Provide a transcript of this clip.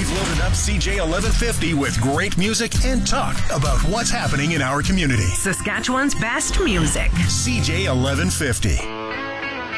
We've loaded up CJ 1150 with great music and talk about what's happening in our community. Saskatchewan's best music. CJ 1150.